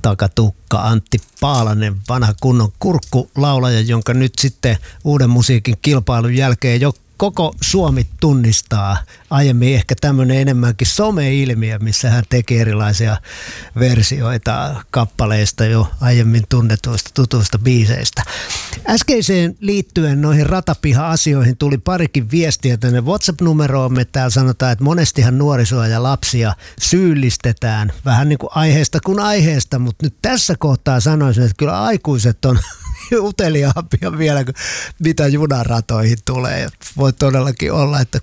takatukka Antti Paalanen, vanha kunnon kurkkulaulaja, jonka nyt sitten uuden musiikin kilpailun jälkeen jo koko Suomi tunnistaa. Aiemmin ehkä tämmöinen enemmänkin some-ilmiö, missä hän teki erilaisia versioita kappaleista jo aiemmin tunnetuista tutuista biiseistä. Äskeiseen liittyen noihin ratapiha-asioihin tuli parikin viestiä tänne WhatsApp-numeroomme. Täällä sanotaan, että monestihan nuorisoa ja lapsia syyllistetään vähän niin kuin aiheesta kuin aiheesta, mutta nyt tässä kohtaa sanoisin, että kyllä aikuiset on uteliaampia vielä kuin mitä junaratoihin tulee. Voi todellakin olla, että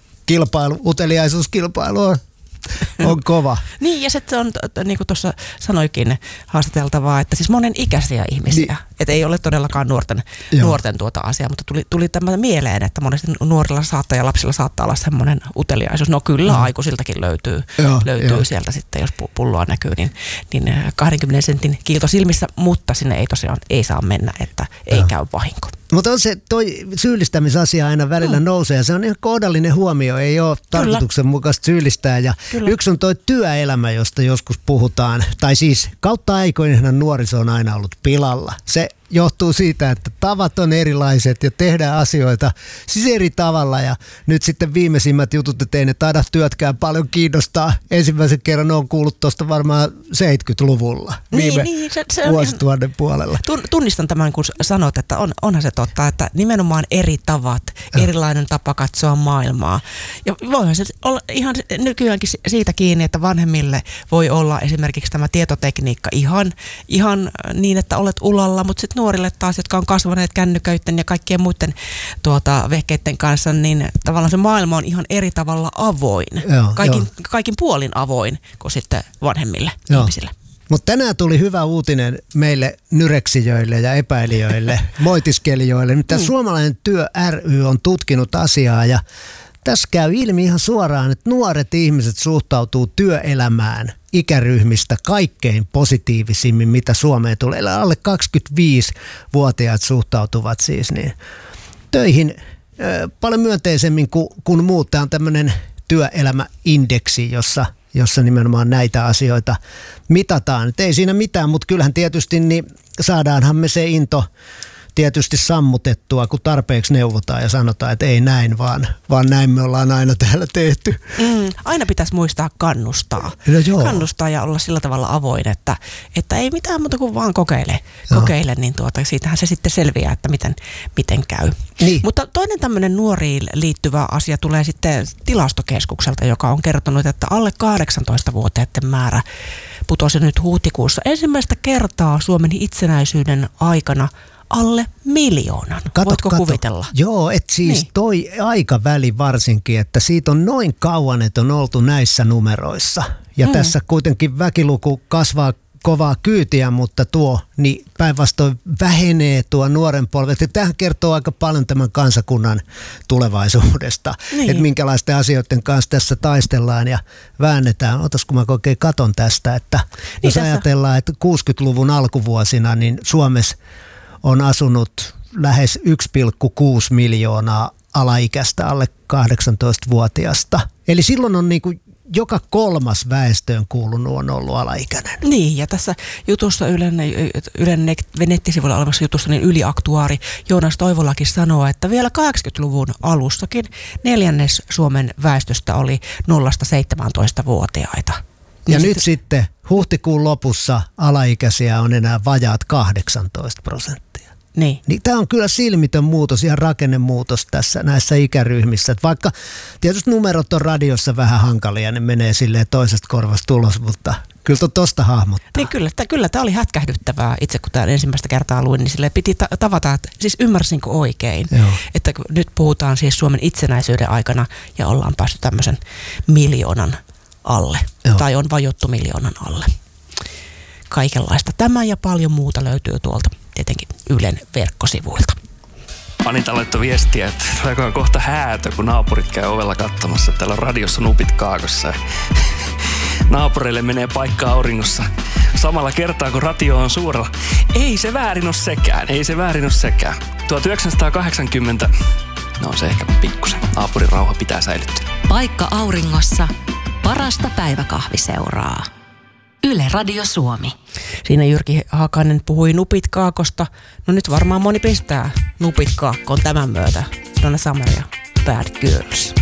uteliaisuuskilpailu on kova. Niin, ja se on, niin kuin tuossa sanoikin, haastateltavaa, että siis monen ikäisiä ihmisiä. Niin. Että ei ole todellakaan nuorten asiaa, mutta tuli tämmöinen mieleen, että monesti nuorilla ja lapsilla saattaa olla semmoinen uteliaisuus. No kyllä, aikuisiltakin löytyy sieltä sitten, jos pulloa näkyy, niin 20 sentin kiilto silmissä, mutta sinne ei saa mennä, että ei käy vahinko. Mutta on se toi syyllistämisasia aina välillä nousee ja se on ihan kohdallinen huomio, ei ole tarkoituksenmukaista syyllistää. Ja yksi on toi työelämä, josta joskus puhutaan, tai siis kautta aikoinaan nuoriso on aina ollut pilalla. Se johtuu siitä, että tavat on erilaiset ja tehdään asioita siis eri tavalla. Ja nyt sitten viimeisimmät jutut, että ei ne taida työtkään paljon kiinnostaa. Ensimmäisen kerran on kuullut tuosta varmaan 70-luvulla viime vuosituhannen puolella. Tunnistan tämän, kun sanot, että onhan se totta, että nimenomaan eri tavat, erilainen tapa katsoa maailmaa. Ja voihan se olla ihan nykyäänkin siitä kiinni, että vanhemmille voi olla esimerkiksi tämä tietotekniikka ihan niin, että olet ulalla, mutta sitten nuorille taas, jotka on kasvaneet kännyköiden ja kaikkien muiden vehkeiden kanssa, niin tavallaan se maailma on ihan eri tavalla avoin. Kaikin puolin avoin kuin sitten vanhemmille ihmisille. Mutta tänään tuli hyvä uutinen meille nyreksijöille ja epäilijöille, moitiskelijoille. Mitä Suomalainen työ ry on tutkinut asiaa ja tässä käy ilmi ihan suoraan, että nuoret ihmiset suhtautuu työelämään ikäryhmistä kaikkein positiivisimmin, mitä Suomeen tulee. Alle 25-vuotiaat suhtautuvat siis niin töihin paljon myönteisemmin kuin muut. Tämä on tämmöinen työelämäindeksi, jossa nimenomaan näitä asioita mitataan. Et ei siinä mitään, mutta kyllähän tietysti niin saadaanhan me se into tietysti sammutettua, kun tarpeeksi neuvotaan ja sanotaan, että ei näin, vaan näin me ollaan aina täällä tehty. Aina pitäisi muistaa kannustaa. Kannustaa ja olla sillä tavalla avoin, että ei mitään muuta kuin vaan kokeile, niin siitähän se sitten selviää, että miten käy. Niin. Mutta toinen tämmöinen nuoriin liittyvä asia tulee sitten Tilastokeskukselta, joka on kertonut, että alle 18-vuotiaiden määrä putosi nyt huhtikuussa ensimmäistä kertaa Suomen itsenäisyyden aikana alle 1 000 000. Voitko kuvitella? Joo, että siis toi aikaväli varsinkin, että siitä on noin kauan, että on oltu näissä numeroissa. Ja tässä kuitenkin väkiluku kasvaa kovaa kyytiä, mutta niin päinvastoin vähenee tuo nuoren polvi. Tämähän kertoo aika paljon tämän kansakunnan tulevaisuudesta, että minkälaisten asioiden kanssa tässä taistellaan ja väännetään. Otas, kun mä oikein katon tästä, että jos ajatellaan, että 60-luvun alkuvuosina, niin Suomessa on asunut lähes 1,6 miljoonaa alaikäistä alle 18-vuotiaasta. Eli silloin on niin kuin joka 3. väestöön kuulunut on ollut alaikäinen. Niin, ja tässä jutussa Ylen nettisivuilla olevassa jutussa niin yliaktuaari Joonas Toivolakin sanoo, että vielä 80-luvun alussakin 1/4 Suomen väestöstä oli 0–17-vuotiaita. Ja nyt sitten huhtikuun lopussa alaikäisiä on enää vajaat 18%. Niin tämä on kyllä silmitön muutos, ihan rakennemuutos näissä ikäryhmissä. Että vaikka tietysti numerot on radiossa vähän hankalia, ne menee silleen toisesta korvasta ulos, mutta kyllä tuosta hahmottaa. Niin kyllä tämä oli hätkähdyttävää. Itse kun tämän ensimmäistä kertaa luin, niin silleen piti tavata, että siis ymmärsinkö oikein, että nyt puhutaan siis Suomen itsenäisyyden aikana ja ollaan päästy tämmöisen 1 000 000 alle. Tai on vajottu 1 000 000 alle. Kaikenlaista. Tämä ja paljon muuta löytyy tuolta tietenkin Ylen verkkosivuilta. Anita laittoi viestiä, että on kohta häätö, kun naapurit käy ovella katsomassa, että täällä on radiossa nupit kaakossa. Naapureille menee paikka auringossa samalla kertaa, kun radio on suurella. Ei se väärin ole sekään. 1980, no se ehkä pikkusen. Naapurin rauha pitää säilyttää. Paikka auringossa. Parasta päiväkahviseuraa. Yle Radio Suomi. Siinä Jyrki Hakanen puhui Nupit Kaakosta. No nyt varmaan moni pistää Nupit Kaakkoon tämän myötä. Donna Summer ja Bad Girls.